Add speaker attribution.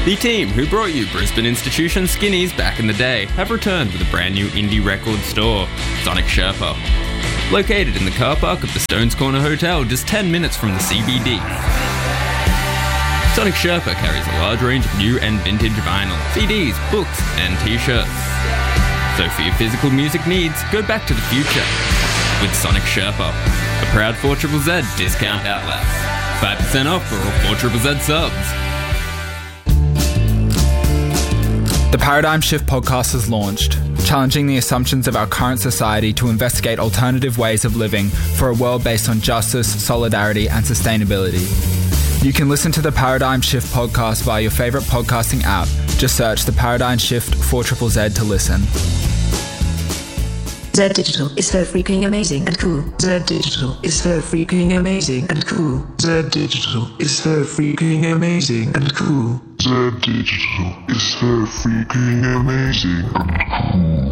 Speaker 1: The team who brought you Brisbane Institution Skinnies back in the day have returned with a brand new indie record store, Sonic Sherpa. Located in the car park of the Stones Corner Hotel, just 10 minutes from the CBD. Sonic Sherpa carries a large range of new and vintage vinyl, CDs, books and t-shirts. So for your physical music needs, go back to the future with Sonic Sherpa, a proud 4ZZZ discount outlet. 5% off for all 4ZZZ subs.
Speaker 2: The Paradigm Shift podcast has launched, challenging the assumptions of our current society to investigate alternative ways of living for a world based on justice, solidarity, and sustainability. You can listen to the Paradigm Shift podcast via your favourite podcasting app. Just search the Paradigm Shift 4ZZZ to listen.
Speaker 3: Z Digital is so freaking amazing and cool. Z Digital is so freaking amazing and cool. Z Digital is so freaking amazing and cool. Z Digital is so freaking amazing and cool.